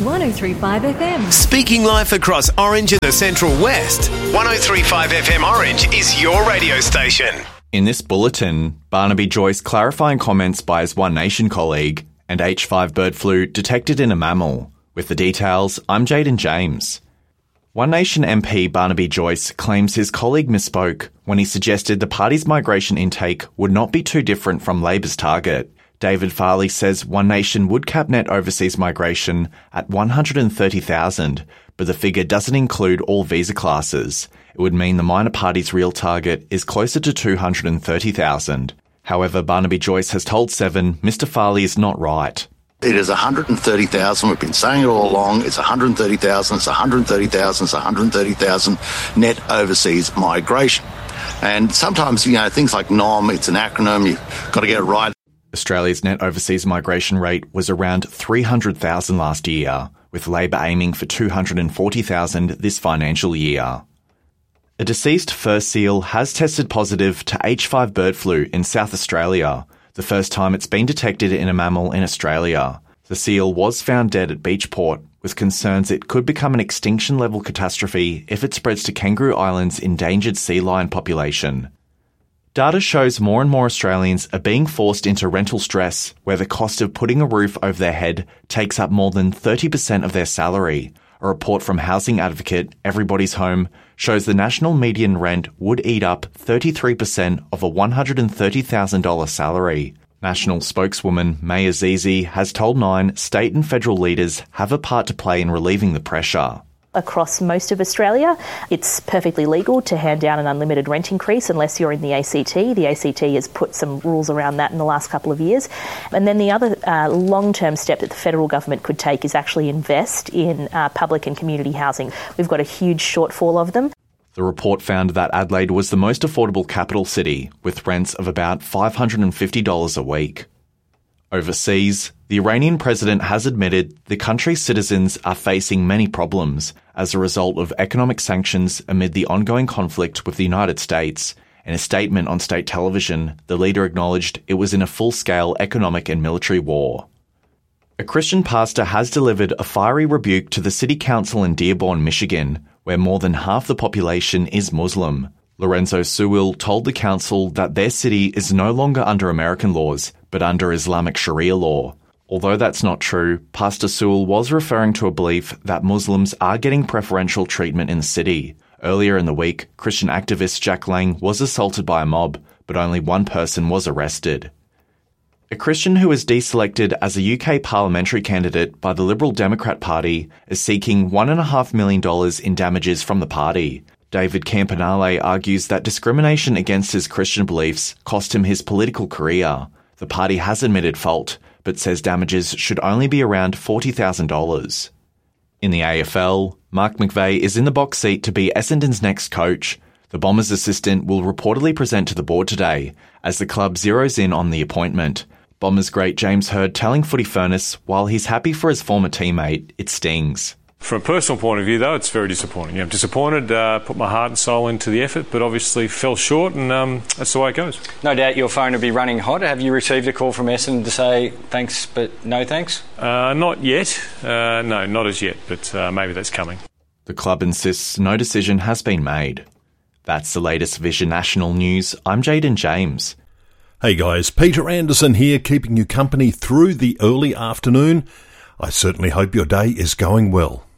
103.5 FM. Speaking life across Orange and the Central West. 103.5 FM Orange is your radio station. In this bulletin, Barnaby Joyce clarifying comments by his One Nation colleague, and H5 bird flu detected in a mammal. With the details, I'm Jaden James. One Nation MP Barnaby Joyce claims his colleague misspoke when he suggested the party's migration intake would not be too different from Labor's target. David Farley says One Nation would cap net overseas migration at 130,000, but the figure doesn't include all visa classes. It would mean the minor party's real target is closer to 230,000. However, Barnaby Joyce has told Seven Mr Farley is not right. It is 130,000. We've been saying it all along. It's 130,000. It's 130,000. It's 130,000 net overseas migration. And sometimes, things like NOM, it's an acronym. You've got to get it right. Australia's net overseas migration rate was around 300,000 last year, with Labor aiming for 240,000 this financial year. A deceased fur seal has tested positive to H5 bird flu in South Australia, the first time it's been detected in a mammal in Australia. The seal was found dead at Beachport, with concerns it could become an extinction-level catastrophe if it spreads to Kangaroo Island's endangered sea lion population. Data shows more and more Australians are being forced into rental stress, where the cost of putting a roof over their head takes up more than 30% of their salary. A report from housing advocate Everybody's Home shows the national median rent would eat up 33% of a $130,000 salary. National spokeswoman May Azizi has told Nine state and federal leaders have a part to play in relieving the pressure. Across most of Australia, it's perfectly legal to hand down an unlimited rent increase unless you're in the ACT. The ACT has put some rules around that in the last couple of years. And then the other long-term step that the federal government could take is actually invest in public and community housing. We've got a huge shortfall of them. The report found that Adelaide was the most affordable capital city, with rents of about $550 a week. Overseas, the Iranian president has admitted the country's citizens are facing many problems as a result of economic sanctions amid the ongoing conflict with the United States. In a statement on state television, the leader acknowledged it was in a full-scale economic and military war. A Christian pastor has delivered a fiery rebuke to the city council in Dearborn, Michigan, where more than half the population is Muslim. Lorenzo Sewell told the council that their city is no longer under American laws, but under Islamic Sharia law. Although that's not true, Pastor Sewell was referring to a belief that Muslims are getting preferential treatment in the city. Earlier in the week, Christian activist Jack Lang was assaulted by a mob, but only one person was arrested. A Christian who was deselected as a UK parliamentary candidate by the Liberal Democrat Party is seeking $1.5 million in damages from the party. David Campanale argues that discrimination against his Christian beliefs cost him his political career. The party has admitted fault, but says damages should only be around $40,000. In the AFL, Mark McVeigh is in the box seat to be Essendon's next coach. The Bombers' assistant will reportedly present to the board today, as the club zeroes in on the appointment. Bombers great James Hird telling Footy Furnace while he's happy for his former teammate, it stings. From a personal point of view, though, it's very disappointing. I'm disappointed, put my heart and soul into the effort, but obviously fell short, and that's the way it goes. No doubt your phone will be running hot. Have you received a call from Essendon to say thanks, but no thanks? Not yet. No, not as yet, but maybe that's coming. The club insists no decision has been made. That's the latest Vision National News. I'm Jaden James. Hey guys, Peter Anderson here, keeping you company through the early afternoon. I certainly hope your day is going well.